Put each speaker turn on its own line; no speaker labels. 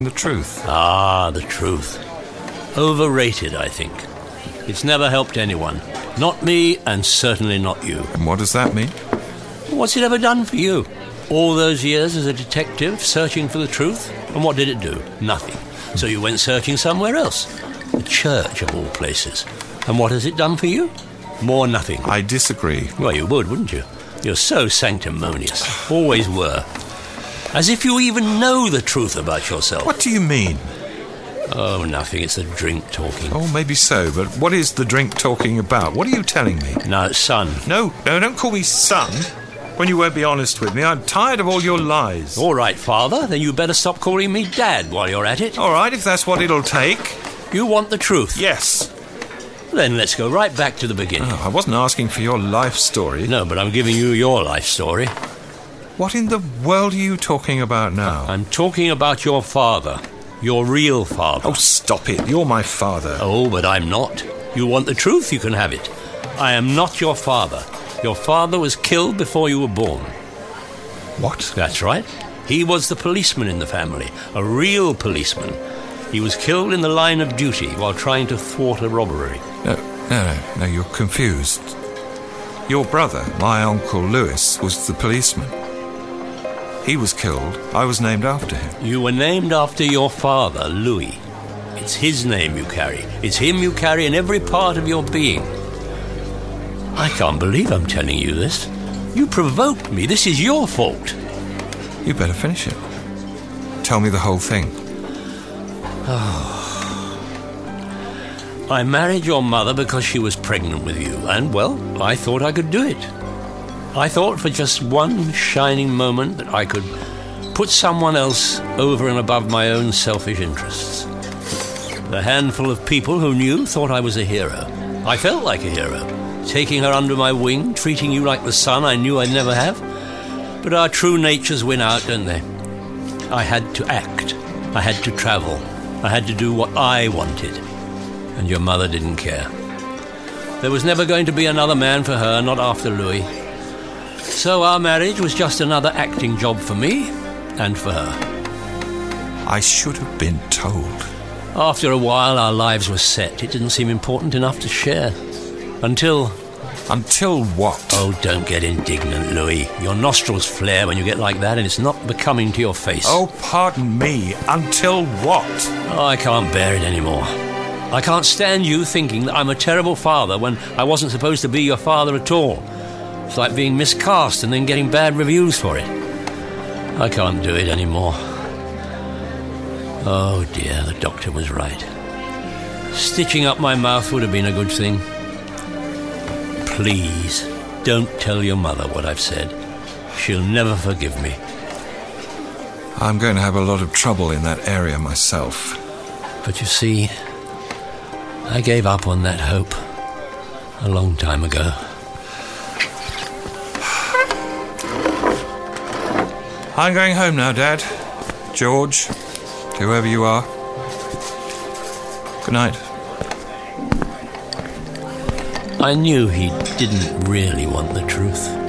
The truth.
Ah, the truth. Overrated, I think. It's never helped anyone. Not me, and certainly not you.
And what does that mean?
What's it ever done for you? All those years as a detective, searching for the truth? And what did it do? Nothing. So you went searching somewhere else. The church, of all places. And what has it done for you? More nothing.
I disagree.
Well, you would, wouldn't you? You're so sanctimonious. Always were. As if you even know the truth about yourself.
What do you mean?
Oh, nothing. It's the drink talking.
Oh, maybe so, but what is the drink talking about? What are you telling me?
No, son.
No, don't call me son when you won't be honest with me. I'm tired of all your lies.
All right, Father, then you better stop calling me Dad while you're at it.
All right, if that's what it'll take.
You want the truth?
Yes.
Then let's go right back to the beginning.
Oh, I wasn't asking for your life story.
No, but I'm giving you your life story.
What in the world are you talking about now?
I'm talking about your father. Your real father.
Oh, stop it. You're my father.
Oh, but I'm not. You want the truth, you can have it. I am not your father. Your father was killed before you were born.
What?
That's right. He was the policeman in the family. A real policeman. He was killed in the line of duty while trying to thwart a robbery.
No, you're confused. Your brother, my Uncle Lewis, was the policeman. He was killed. I was named after him.
You were named after your father, Louis. It's his name you carry. It's him you carry in every part of your being. I can't believe I'm telling you this. You provoked me. This is your fault.
You better finish it. Tell me the whole thing.
I married your mother because she was pregnant with you, and, well, I thought I could do it. I thought for just one shining moment that I could put someone else over and above my own selfish interests. The handful of people who knew thought I was a hero. I felt like a hero, taking her under my wing, treating you like the son I knew I'd never have. But our true natures win out, don't they? I had to act. I had to travel. I had to do what I wanted. And your mother didn't care. There was never going to be another man for her, not after Louis. So our marriage was just another acting job for me and for her.
I should have been told.
After a while, our lives were set. It didn't seem important enough to share. Until...
Until what?
Oh, don't get indignant, Louis. Your nostrils flare when you get like that, and it's not becoming to your face.
Oh, pardon me. Until what?
Oh, I can't bear it anymore. I can't stand you thinking that I'm a terrible father when I wasn't supposed to be your father at all. It's like being miscast and then getting bad reviews for it. I can't do it anymore. Oh dear, the doctor was right. Stitching up my mouth would have been a good thing. Please, don't tell your mother what I've said. She'll never forgive me.
I'm going to have a lot of trouble in that area myself.
But you see, I gave up on that hope a long time ago.
I'm going home now, Dad. George, whoever you are. Good night.
I knew he didn't really want the truth.